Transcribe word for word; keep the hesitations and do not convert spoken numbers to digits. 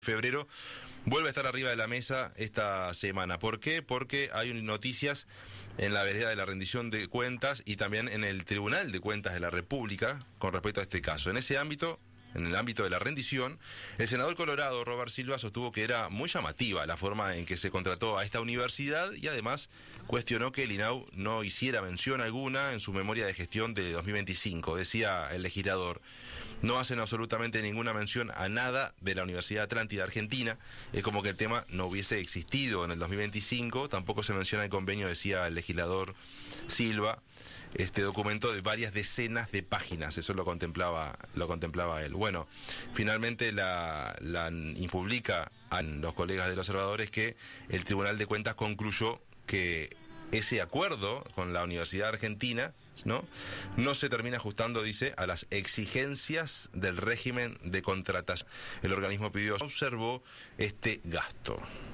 Febrero vuelve a estar arriba de la mesa esta semana. ¿Por qué? Porque hay noticias en la vereda de la rendición de cuentas y también en el Tribunal de Cuentas de la República con respecto a este caso. En ese ámbito, en el ámbito de la rendición, el senador colorado Robert Silva sostuvo que era muy llamativa la forma en que se contrató a esta universidad y además cuestionó que el I N A U no hiciera mención alguna en su memoria de gestión de dos mil veinticinco. Decía el legislador: no hacen absolutamente ninguna mención a nada de la Universidad Atlántida Argentina, es como que el tema no hubiese existido en el dos mil veinticinco, tampoco se menciona el convenio, decía el legislador Silva, este documento de varias decenas de páginas, eso lo contemplaba, lo contemplaba él. Bueno, finalmente la, la impublica a los colegas del Observador es que el Tribunal de Cuentas concluyó que ese acuerdo con la Universidad Argentina, ¿no? no se termina ajustando, dice, a las exigencias del régimen de contratación. El organismo pidió, observó este gasto.